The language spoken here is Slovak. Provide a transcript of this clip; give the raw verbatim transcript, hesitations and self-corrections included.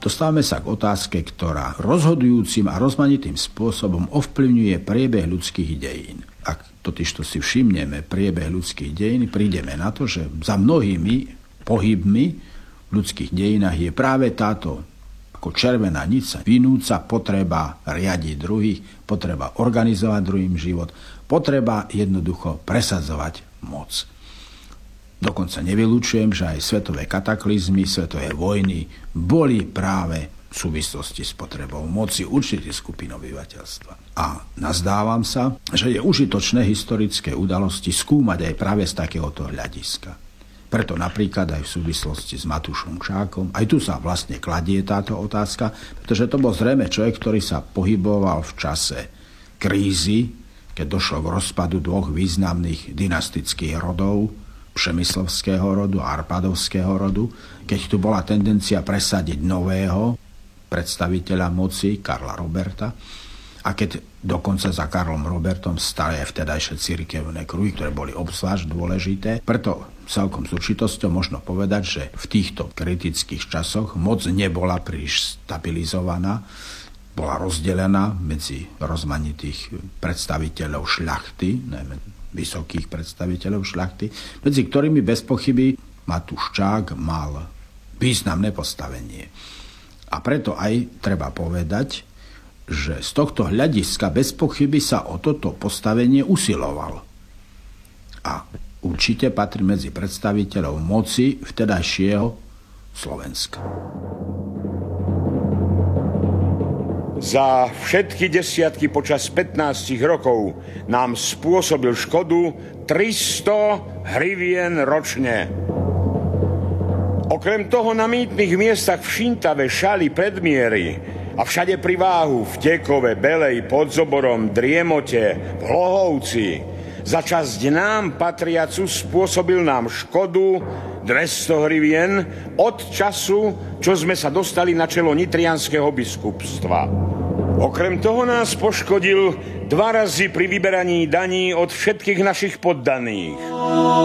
dostávame sa k otázke, ktorá rozhodujúcim a rozmanitým spôsobom ovplyvňuje priebeh ľudských dejín. Ak totižto si všimneme priebeh ľudských dejín, prídeme na to, že za mnohými pohybmi v ľudských dejinách je práve táto ako červená niť vinúca potreba riadiť druhých, potreba organizovať druhým život, potreba jednoducho presadzovať moc. Dokonca nevylučujem, že aj svetové kataklizmy, svetové vojny boli práve v súvislosti s potrebou moci určitých skupín obyvateľstva. A nazdávam sa, že je užitočné historické udalosti skúmať aj práve z takéhoto hľadiska. Preto napríklad aj v súvislosti s Matúšom Čákom, aj tu sa vlastne kladie táto otázka, pretože to bol zrejme človek, ktorý sa pohyboval v čase krízy, keď došlo k rozpadu dvoch významných dynastických rodov, Přemyslovského rodu a Arpadovského rodu, keď tu bola tendencia presadiť nového predstaviteľa moci, Karla Roberta, a keď dokonca za Karlom Robertom stali aj vtedajšie cirkevné kruhy, ktoré boli obzvlášť dôležité. Preto celkom s určitosťou možno povedať, že v týchto kritických časoch moc nebola príliš stabilizovaná, bola rozdelená medzi rozmanitých predstaviteľov šľachty, najmä vysokých predstaviteľov šľachty, medzi ktorými bez pochyby Matúš Čák mal významné postavenie. A preto aj treba povedať, že z tohto hľadiska bez pochyby sa o toto postavenie usiloval. A určite patrí medzi predstaviteľov moci vtedajšieho Slovenska. Za všetky desiatky počas pätnástich rokov nám spôsobil škodu tristo hrivien ročne. Okrem toho na mýtnych miestach v Šintave, Šali, Predmieri a všade pri Váhu, v Tekove, Belej, Podzoborom, Driemote, v Hlohovci za časť nám patriacu spôsobil nám škodu dvesto hrivien od času, čo sme sa dostali na čelo nitrianskeho biskupstva. Okrem toho nás poškodil dva razy pri vyberaní daní od všetkých našich poddaných.